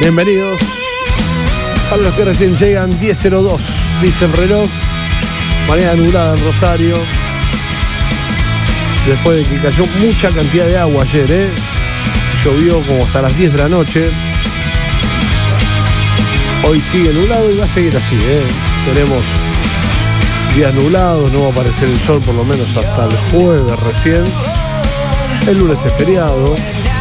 Bienvenidos. Para los que recién llegan, 10:02, dice el reloj. Mañana nublada en Rosario. Después de que cayó mucha cantidad de agua ayer, llovió como hasta las 10 de la noche. Hoy sigue nublado y va a seguir así, Tenemos días nublados, no va a aparecer el sol por lo menos hasta el jueves recién. El lunes es feriado.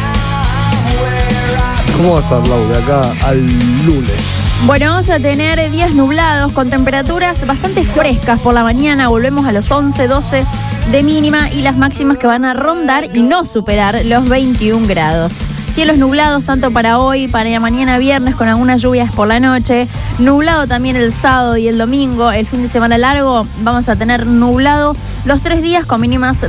¿Cómo va a estar, Laura, acá al lunes? Bueno, vamos a tener días nublados con temperaturas bastante frescas por la mañana. Volvemos a los 11, 12 de mínima y las máximas que van a rondar y no superar los 21 grados. Cielos nublados tanto para hoy, para mañana viernes con algunas lluvias por la noche. Nublado también el sábado y el domingo. El fin de semana largo vamos a tener nublado los 3 días con mínimas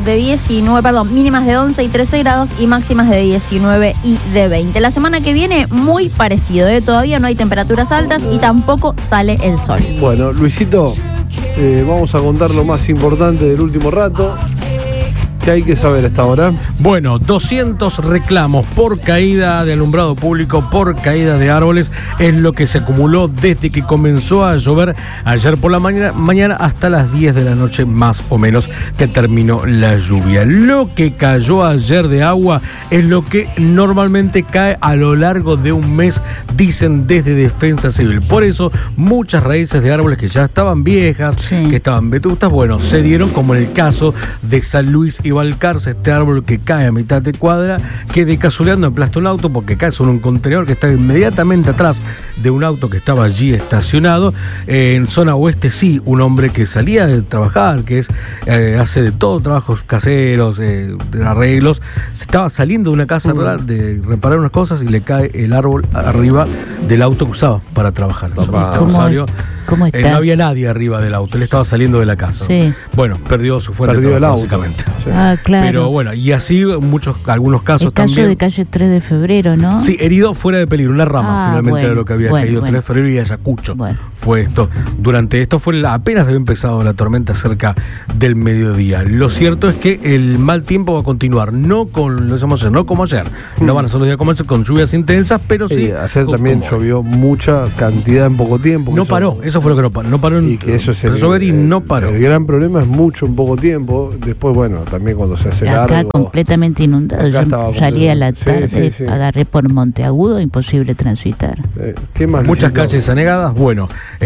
de 11 y 13 grados y máximas de 19 y de 20. La semana que viene muy parecido, todavía no hay temperaturas altas y tampoco sale el sol. Bueno, Luisito, vamos a contar lo más importante del último rato. ¿Qué hay que saber a esta hora? Bueno, 200 reclamos por caída de alumbrado público, por caída de árboles, es lo que se acumuló desde que comenzó a llover ayer por la mañana hasta las 10 de la noche más o menos que terminó la lluvia. Lo que cayó ayer de agua es lo que normalmente cae a lo largo de un mes, dicen desde Defensa Civil. Por eso muchas raíces de árboles que ya estaban viejas, que estaban vetustas, bueno, se dieron, como en el caso de San Luis y Balcarce, este árbol que cae a mitad de cuadra, que de casualidad no aplasta un auto porque cae sobre un contenedor que está inmediatamente atrás de un auto que estaba allí estacionado. En zona oeste, sí, un hombre que salía de trabajar, que hace de todo, trabajos caseros, de arreglos, estaba saliendo de una casa de reparar unas cosas y le cae el árbol arriba del auto que usaba para trabajar. ¿Cómo está? No había nadie arriba del auto, él estaba saliendo de la casa. Sí. Bueno, perdió su fuente de trabajo, básicamente. Sí. Ah, claro. Pero bueno, y así algunos casos el caso también. de calle 3 de febrero, ¿no? Sí, herido fuera de peligro, una rama finalmente era lo que había caído 3 de febrero y Ayacucho. Fue esto. Durante esto apenas había empezado la tormenta cerca del mediodía. Lo cierto es que el mal tiempo va a continuar, no como ayer. No van a ser los días como ayer con lluvias intensas, pero sí. Ayer también llovió mucha cantidad en poco tiempo. No paró, eso fue lo que no paró. Y que eso es no paró. El gran problema es mucho en poco tiempo. Después, bueno, también cuando se hace largo. Acá completamente inundado. Yo salí a la tarde, agarré por Monteagudo, imposible transitar. ¿Qué más? Muchas calles anegadas. Bueno,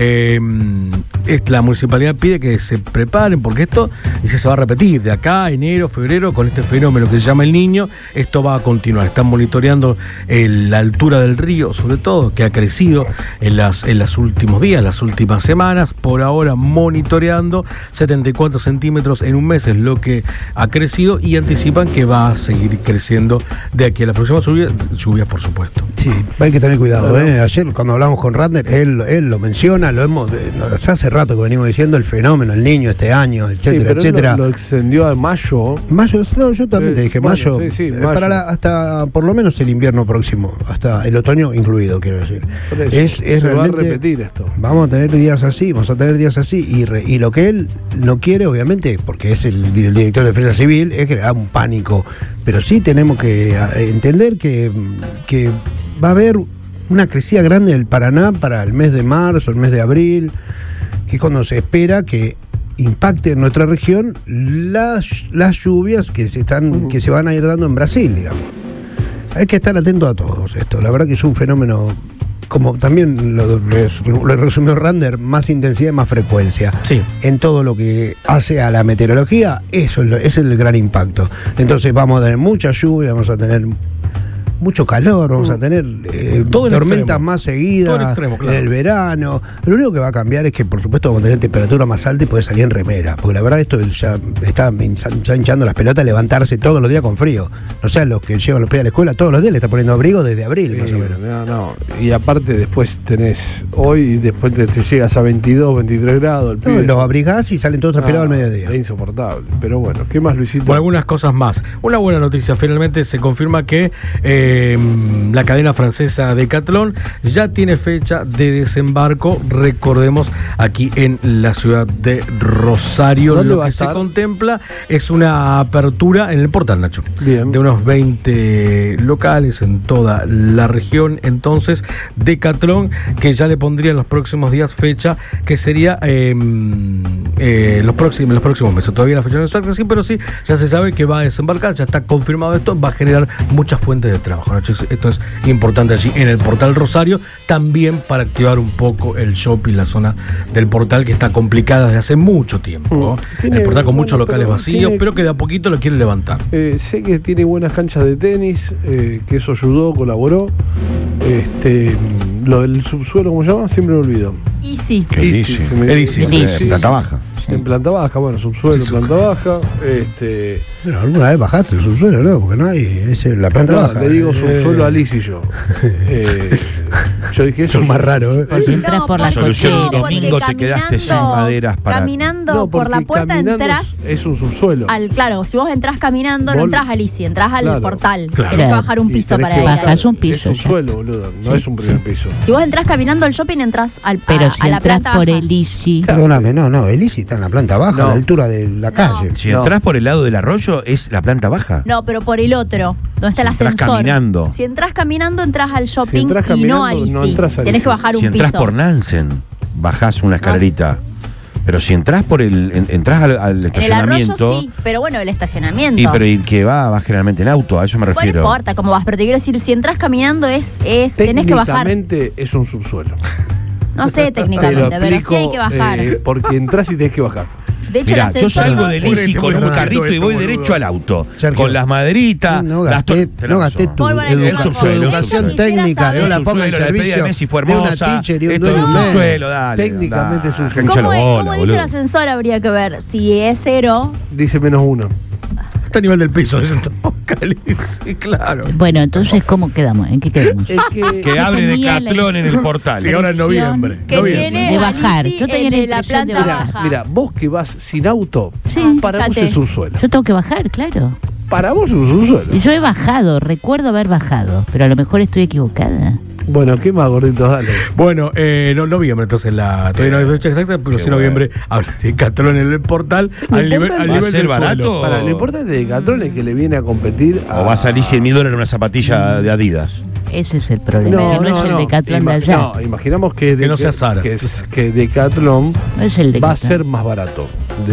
la municipalidad pide que se preparen porque esto se va a repetir de acá a enero, febrero, con este fenómeno que se llama El Niño. Esto va a continuar. Están monitoreando la altura del río, sobre todo, que ha crecido en los últimos días, las últimas semanas. Por ahora monitoreando 74 centímetros en un mes es lo que ha crecido y anticipan que va a seguir creciendo de aquí a la próxima lluvias, por supuesto. Sí, hay que tener cuidado. Ayer cuando hablamos con Ratner, él lo menciona, hace rato que venimos diciendo el fenómeno, El Niño este año, etcétera, etcétera. Lo extendió a mayo. No, yo también te dije mayo. Mayo. Hasta por lo menos el invierno próximo, hasta el otoño incluido, quiero decir. Se va a repetir esto. Vamos a tener días así y lo que él no quiere, obviamente, porque es el director de Defensa Civil, es generar un pánico. Pero sí tenemos que entender que va a haber una crecida grande del Paraná para el mes de marzo, el mes de abril, que es cuando se espera que impacte en nuestra región las lluvias que se van a ir dando en Brasil, digamos. Hay que estar atento a todo esto. La verdad que es un fenómeno, como también lo resumió Rander, más intensidad y más frecuencia. Sí. En todo lo que hace a la meteorología, eso es el gran impacto. Entonces vamos a tener mucha lluvia, vamos a tener mucho calor, vamos a tener tormentas más seguidas en el verano. Lo único que va a cambiar es que, por supuesto, vamos a tener temperatura más alta y puede salir en remera, porque la verdad esto ya está hinchando las pelotas, levantarse todos los días con frío. O sea, los que llevan los pies a la escuela todos los días le está poniendo abrigo desde abril, más o menos. No. Y aparte después tenés hoy y después te llegas a 22, 23 grados. Los abrigás y salen todos transpirados al mediodía. Es insoportable. Pero bueno, ¿qué más, Luisito? Por algunas cosas más. Una buena noticia, finalmente se confirma que la cadena francesa Decathlon ya tiene fecha de desembarco, recordemos, aquí en la ciudad de Rosario. Lo que se contempla es una apertura en el portal, Nacho. Bien. De unos 20 locales en toda la región. Entonces, Decathlon, que ya le pondría en los próximos días fecha, que sería los próximos meses. Todavía la fecha no exacta, sí, pero sí, ya se sabe que va a desembarcar, ya está confirmado esto, va a generar muchas fuentes de trabajo, Nacho. Esto es importante allí en el portal Rosario, también para activar un poco el shopping, la zona del portal que está complicada desde hace mucho tiempo. El portal con muchos locales vacíos, pero que de a poquito lo quiere levantar. Sé que tiene buenas canchas de tenis, que eso ayudó, colaboró. Lo del subsuelo, ¿cómo se llama? Siempre me olvido. Easy. En planta baja. En planta baja, bueno, subsuelo, planta baja. Pero alguna vez bajaste el subsuelo, ¿no? Porque no hay. Es la planta baja. Le digo subsuelo a Liz y yo. Yo dije eso. Es más raro, ¿eh? Si entras por la solución un domingo te quedaste sin maderas para. Caminando por la puerta entras. Es un subsuelo. Claro, si vos entras caminando, no entras a Lisi, entras al portal. Claro. Tenés que bajar un piso para ir. Bajas un piso. Es subsuelo, boludo. No es un primer piso. Si vos entras caminando al shopping, entras pero si a la entras planta por baja. el Easy. Perdóname, no, el Easy está en la planta baja, a la altura de la calle. Si entras por el lado del arroyo, es la planta baja. No, pero por el otro, donde está el Si entras ascensor. caminando. Si entras caminando, entras al shopping Si y no al Easy. no entras al Tenés Easy. que bajar Si un piso. entras por Nansen, bajás una escalerita. Pero si entras por entras al En el estacionamiento. arroyo sí, pero bueno, el estacionamiento. Y pero el que vas generalmente en auto, a eso me refiero. No importa cómo vas, pero te quiero decir, si entras caminando tenés que bajar. Técnicamente es un subsuelo. No sé técnicamente, pero sí hay que bajar. Porque entras y tenés que bajar. De hecho, Mirá, el yo ascensor salgo del Easy con un carrito y voy boludo. derecho al auto. Sergio, Con las maderitas. No gasté tu Pólvora en el educación subsuelo. técnica, no la ponga en La despedida de servicio Messi fue de una hermosa. teacher y un Esto es dueño un medio. subsuelo, dale. Técnicamente es un subsuelo. Hincha ¿Cómo, la bola, ¿Cómo dice boludo. el ascensor? Habría que ver. Si es 0, Dice -1. Está a nivel del piso, eso sí, claro. Bueno, entonces, ¿cómo quedamos? ¿En qué quedamos? Es que Que abre tenía la Decathlon en el portal. Sí, ahora en noviembre. que tiene De bajar. Alici Yo tenía la en la impresión de planta bajar. baja. Mira, vos que vas sin auto, Sí. para vos Fíjate. es subsuelo. Yo tengo que bajar, claro. Para vos es un subsuelo. Y yo he bajado, recuerdo haber bajado, pero a lo mejor estoy equivocada. Bueno, ¿qué más, gorditos? Dale. Bueno, noviembre, entonces todavía no hay fecha exacta, pero sí noviembre habla de Decathlon en el portal al nivel ¿Va a del ser barato? suelo. Para, lo importante de Decathlon es que le viene a competir a... O va a salir 100.000 dólares una zapatilla de Adidas. Ese es el problema, que no es el Decathlon de allá. No, imaginamos que, Que no sea Zara. que Decathlon No es el va a Decathlon. ser más barato.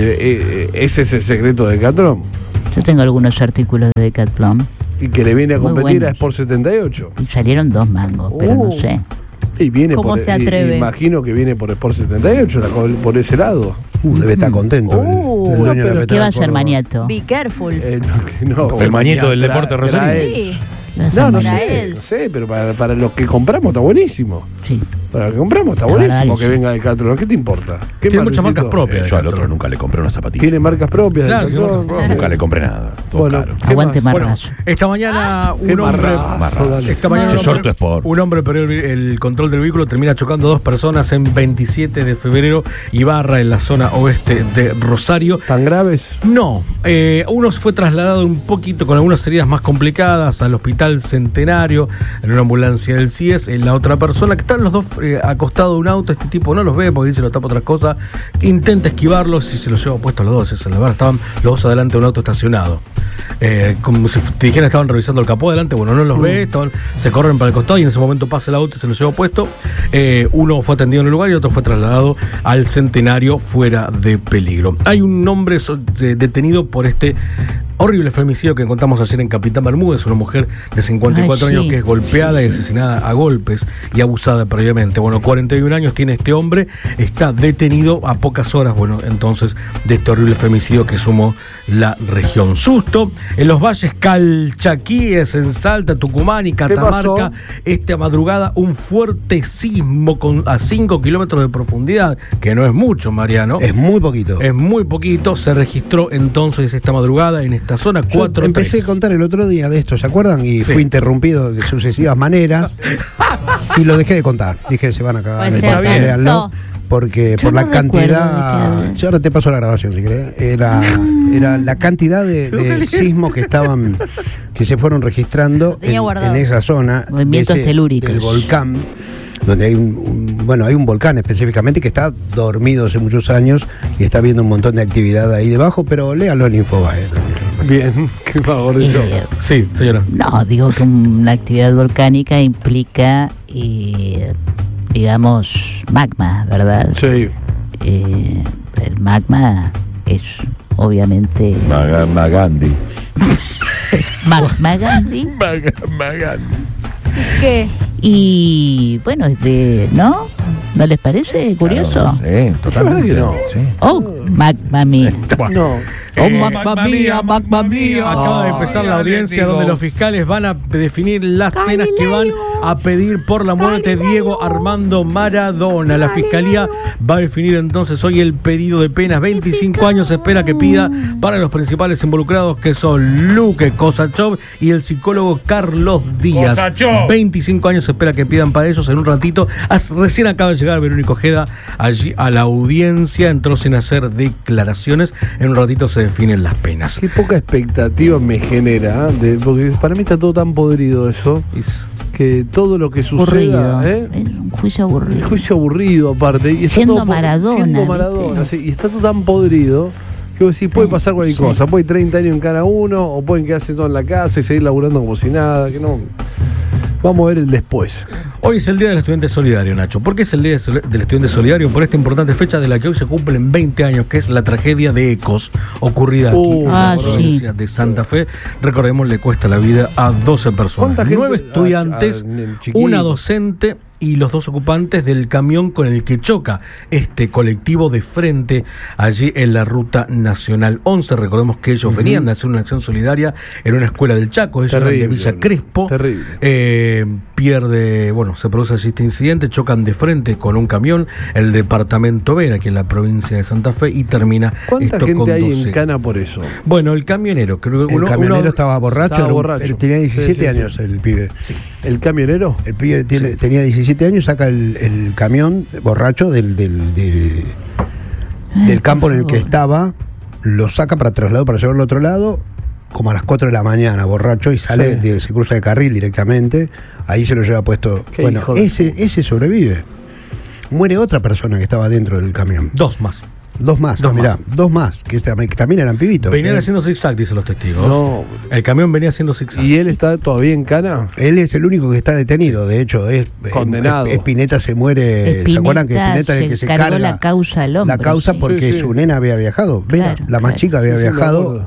Ese es el secreto de Decathlon. Yo tengo algunos artículos de Decathlon Y que le viene a Muy competir buenos. a Sport 78. y salieron 2 mangos, pero no sé. Y viene ¿Cómo por, se atreve? Imagino que viene por Sport 78, por ese lado. Debe estar contento. El dueño de la ¿Qué va a hacer Córdoba. Maniato? Be careful. No, El mañeto del deporte rosario. Sí. No, no Para sé, él. no sé, pero para los que compramos está buenísimo. Sí. Para los que compramos está La verdad buenísimo que que sí. venga Decathlon. ¿Qué te importa? ¿Qué Tiene más, muchas Luisito? marcas propias. Yo al otro nunca le compré una zapatilla. Tiene marcas propias Claro, Decathlon. tiene Nunca le compré nada. Todo Bueno, caro. ¿qué Aguante más? marrazo. Esta mañana qué un hombre marrazo, dale. esta mañana Se sorto Sport. un hombre perdió el control del vehículo, termina chocando a 2 personas en 27 de febrero Ibarra, en la zona oeste de Rosario. ¿Tan graves? No, uno fue trasladado un poquito con algunas heridas más complicadas al Hospital Centenario en una ambulancia del CIES. La otra persona, que están los dos acostados de un auto, este tipo no los ve porque dice lo tapa otras cosas, intenta esquivarlos y se los lleva puestos los dos. Estaban los dos adelante de un auto estacionado. Como si te dijeran estaban revisando el capó adelante, bueno, no los ve, se corren para el costado y en ese momento pasa el auto y se los lleva puesto. Uno fue atendido en el lugar y otro fue trasladado al Centenario fuera de peligro. Hay un hombre detenido por este horrible femicidio que encontramos ayer en Capitán Bermúdez, una mujer de 54 Ay, sí. años que es golpeada y asesinada a golpes y abusada previamente. Bueno, 41 años tiene este hombre, está detenido a pocas horas, bueno, entonces, de este horrible femicidio que sumó la región. Susto en los valles calchaquíes, en Salta, Tucumán y Catamarca. Esta madrugada un fuerte sismo a 5 kilómetros de profundidad, que no es mucho, Mariano. Es muy poquito. Es muy poquito. Se registró entonces esta madrugada en esta zona Yo 4-3. empecé a contar el otro día de esto, ¿se acuerdan? Y Sí. fui interrumpido de sucesivas maneras y lo dejé de contar. Dije, se van a cagar. Pues en el se portal, léanlo. cansó. Porque Yo por no la recuerdo cantidad. de qué habla. Yo ahora te paso la grabación, si querés. Era la cantidad de sismos que estaban que se fueron registrando en esa zona movimientos telúricos del volcán, donde hay hay un volcán específicamente que está dormido hace muchos años y está viendo un montón de actividad ahí debajo, pero léalo en Infobae. Bien, qué favorito. Sí, señora. No, digo que una actividad volcánica implica, digamos, magma, ¿verdad? Sí. El magma es obviamente Magandi. Magandi. Magandi. ¿Qué? Y bueno, ¿no? ¿No les parece curioso? Claro, totalmente. que no. Sí. Oh, magma mía. No. Oh, Magma mía. Acaba de empezar la audiencia donde los fiscales van a definir las penas que van a pedir por la muerte de Diego Armando Maradona. La fiscalía va a definir entonces hoy el pedido de penas. 25 años se espera que pida para los principales involucrados, que son Luque Kosachov y el psicólogo Carlos Díaz. 25 años se espera que pidan para ellos en un ratito. Recién acaba de llegar Verónica Ojeda allí a la audiencia, entró sin hacer declaraciones. En un ratito se definen las penas. Qué poca expectativa me genera, porque para mí está todo tan podrido eso, que todo lo que suceda... Es un juicio aburrido. Un juicio aburrido aparte. Y siendo Maradona. Sí, y está todo tan podrido que vos decís, puede pasar cualquier cosa. Puede 30 años en cada uno, o pueden quedarse todo en la casa y seguir laburando como si nada, que no... Vamos a ver el después. Hoy es el Día del Estudiante Solidario, Nacho. ¿Por qué es el Día del Estudiante Solidario? Por esta importante fecha de la que hoy se cumplen 20 años, que es la tragedia de Ecos, ocurrida aquí en la provincia de Santa Fe. Recordemos, le cuesta la vida a 12 personas. 9 estudiantes, una docente y los 2 ocupantes del camión con el que choca este colectivo de frente allí en la ruta nacional 11. Recordemos que ellos venían de hacer una acción solidaria en una escuela del Chaco, ellos eran de Villa Crespo. Terrible. Se produce allí este incidente, chocan de frente con un camión, el departamento Vera, aquí en la provincia de Santa Fe, y termina. ¿Cuánta esto gente con hay 12. en cana por eso? Bueno, el camionero, creo que el camionero estaba borracho, tenía 17 años el pibe. Sí. ¿El camionero? El pibe tenía 17 años, saca el camión borracho del campo en el que estaba, lo saca para traslado, para llevarlo al otro lado, como a las 4 de la mañana, borracho, y sale, se cruza de carril directamente, ahí se lo lleva puesto. Bueno, ese sobrevive. Muere otra persona que estaba dentro del camión. Dos más, que también eran pibitos. Venían haciendo zigzag, dicen los testigos. No. El camión venía haciendo zigzag. ¿Y él está todavía en cana? Él es el único que está detenido, de hecho, es condenado. Spinetta se muere. ¿Se acuerdan que Spinetta es el que se carga la causa al hombre? La causa porque su nena había viajado. Claro, la más chica había viajado.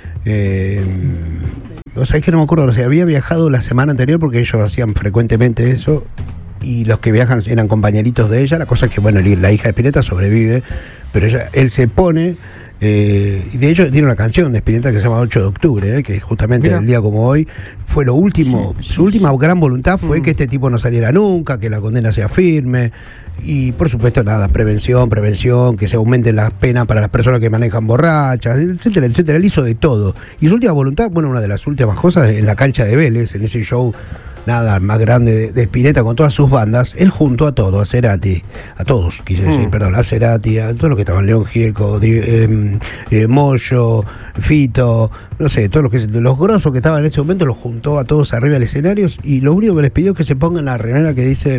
O sea, es que no me acuerdo, había viajado la semana anterior porque ellos hacían frecuentemente eso. Y los que viajan eran compañeritos de ella. La cosa es que, la hija de Spinetta sobrevive, pero él se pone, y de hecho tiene una canción de Spinetta que se llama 8 de octubre, que justamente el día como hoy fue lo último. Su última gran voluntad fue que este tipo no saliera nunca, que la condena sea firme. Y por supuesto prevención, que se aumenten las penas para las personas que manejan borrachas, etcétera, etcétera. Él hizo de todo. Y su última voluntad, una de las últimas cosas, en la cancha de Vélez, en ese show más grande de Spinetta con todas sus bandas, él juntó a todos, a Cerati, a todos, a Cerati, a todos los que estaban, León Gieco, Moyo, Fito, no sé, todos los grosos que estaban en ese momento, los juntó a todos arriba del escenario, y lo único que les pidió es que se pongan la remera que dice,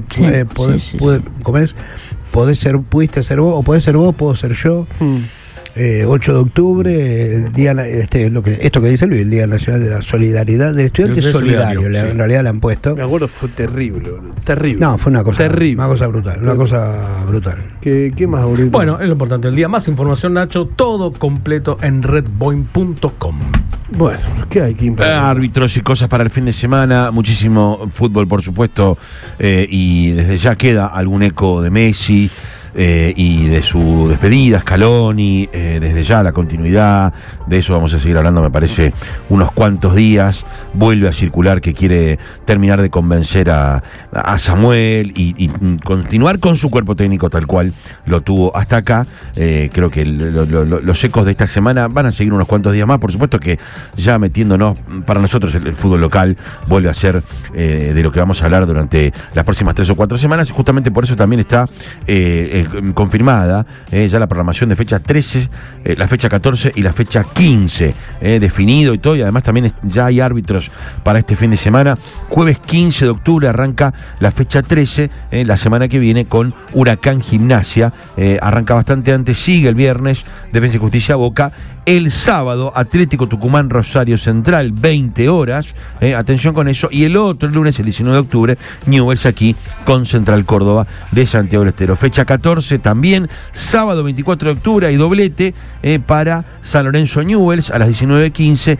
pudiste ser vos, o podés ser vos, puedo ser yo. 8 de octubre, el día, esto que dice Luis, el Día Nacional de la Solidaridad del Estudiante Solidario, en realidad le han puesto. Me acuerdo, fue terrible. No, fue una cosa terrible. Una cosa brutal. ¿Qué más, Aurelio? Bueno, es lo importante del día. Más información, Nacho, todo completo en redboin.com. Bueno, ¿qué hay que árbitros y cosas para el fin de semana, muchísimo fútbol, por supuesto, y desde ya queda algún eco de Messi. Y de su despedida, Scaloni, desde ya la continuidad, de eso vamos a seguir hablando, me parece, unos cuantos días. Vuelve a circular que quiere terminar de convencer a Samuel y continuar con su cuerpo técnico tal cual lo tuvo hasta acá. Creo que los ecos de esta semana van a seguir unos cuantos días más. Por supuesto que ya metiéndonos, para nosotros el fútbol local vuelve a ser de lo que vamos a hablar durante las próximas 3 o 4 semanas. Justamente por eso también está confirmada ya la programación de fecha 13, la fecha 14 y la fecha 15, definido y todo, y además también ya hay árbitros para este fin de semana. Jueves 15 de octubre arranca la fecha 13, la semana que viene con Huracán Gimnasia, arranca bastante antes, sigue el viernes Defensa y Justicia Boca. El sábado, Atlético Tucumán Rosario Central, 20 horas, atención con eso, y el otro lunes, el 19 de octubre, Newell's aquí con Central Córdoba de Santiago del Estero. Fecha 14 también, sábado 24 de octubre, hay doblete para San Lorenzo Newell's a las 19:15,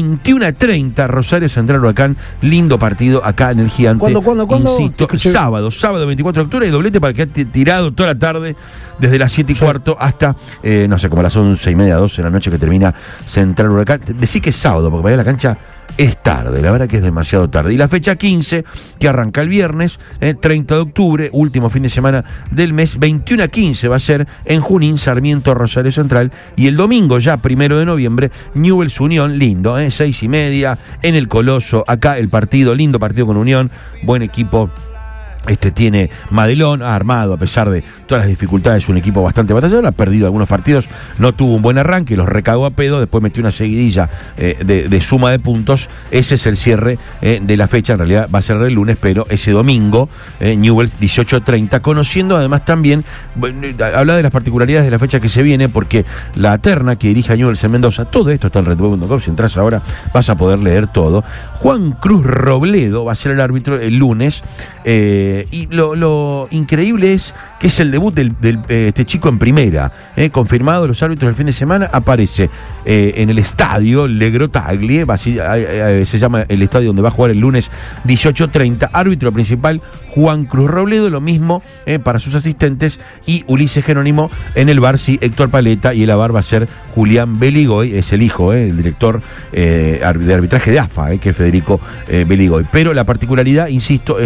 21:30 Rosario Central Huracán, lindo partido acá en el Gigante. ¿Cuándo? Insisto, sábado 24 de octubre, hay doblete para que ha tirado toda la tarde, desde las 7:15 hasta, no sé, como las 11:30, 12 de la noche que termina Central Huracán. Decí que es sábado, porque para ir a la cancha es tarde, la verdad que es demasiado tarde. Y la fecha 15, que arranca el viernes, 30 de octubre, último fin de semana del mes, 21:15 va a ser en Junín, Sarmiento, Rosario Central. Y el domingo, ya 1 de noviembre, Newell's Unión, lindo, 6:30, en el Coloso, acá el partido, lindo partido con Unión, buen equipo. Tiene Madelón, ha armado, a pesar de todas las dificultades, un equipo bastante batallador, ha perdido algunos partidos, no tuvo un buen arranque, los recagó a pedo, después metió una seguidilla de suma de puntos. Ese es el cierre de la fecha, en realidad va a ser el lunes, pero ese domingo, Newell's 18:30, conociendo además también, habla de las particularidades de la fecha que se viene, porque la terna que dirige a Newell's en Mendoza, todo esto está en redweb.com, si entras ahora vas a poder leer todo. Juan Cruz Robledo va a ser el árbitro el lunes, y lo increíble es que es el debut de este chico en primera, confirmado los árbitros del fin de semana. Aparece en el estadio Le Grottaglie, se llama el estadio donde va a jugar el lunes 18:30, árbitro principal Juan Cruz Robledo, lo mismo para sus asistentes, y Ulises Jerónimo en el bar, sí, Héctor Paleta, y el VAR va a ser Julián Beligoy, es el hijo, el director de arbitraje de AFA, que es Federico Beligoy. Pero la particularidad, insisto,